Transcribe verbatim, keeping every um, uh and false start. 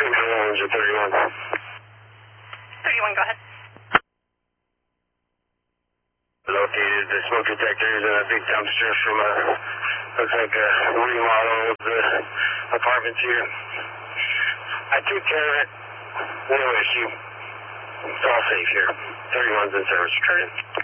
Ranger thirty-one. thirty-one, go ahead. Located the smoke detectors and a big dumpster from a, looks like a remodel of the apartments here. I took care of it. No issue. It's all safe here. thirty-one's in service. Trade.